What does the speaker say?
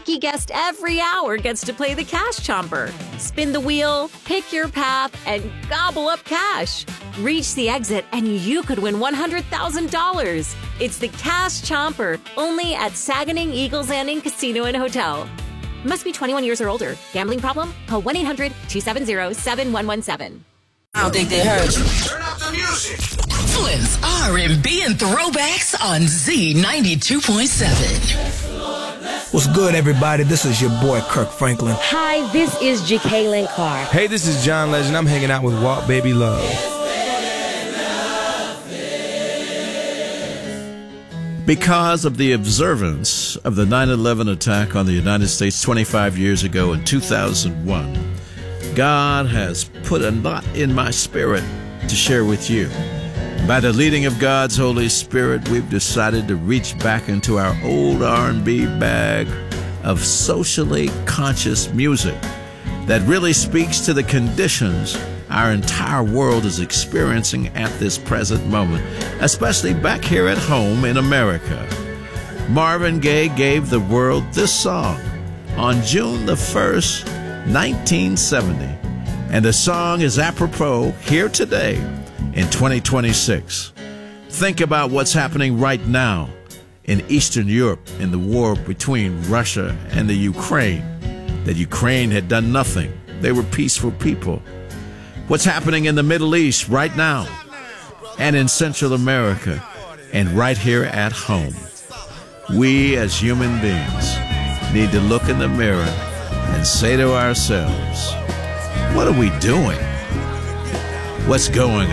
lucky guest every hour gets to play the Cash Chomper. Spin the wheel, pick your path, and gobble up cash. Reach the exit and you could win $100,000. It's the Cash Chomper, only at Saganing Eagles Landing Casino and Hotel. Must be 21 years or older. Gambling problem? Call 1-800-270-7117. I don't think they heard you. Turn up the music. Flynn's R&B and throwbacks on Z92.7. What's good, everybody? This is your boy, Kirk Franklin. Hi, this is Jacqueline Carr. Hey, this is John Legend. I'm hanging out with Walt Baby Love. Because of the observance of the 9/11 attack on the United States 25 years ago in 2001, God has put a knot in my spirit to share with you. By the leading of God's Holy Spirit, we've decided to reach back into our old R&B bag of socially conscious music that really speaks to the conditions our entire world is experiencing at this present moment, especially back here at home in America. Marvin Gaye gave the world this song on June the 1st, 1970, and the song is apropos here today in 2026. Think about what's happening right now in Eastern Europe in the war between Russia and the Ukraine. That Ukraine had done nothing. They were peaceful people. What's happening in the Middle East right now and in Central America and right here at home. We as human beings need to look in the mirror and say to ourselves, what are we doing? What's going